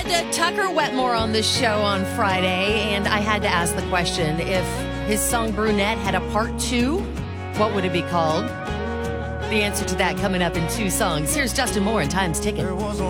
had Tucker Wetmore on the show on Friday, and I had to ask the question, if his song Brunette had a part 2, what would it be called? The answer to that coming up in 2 songs. Here's Justin Moore and Time's Ticking.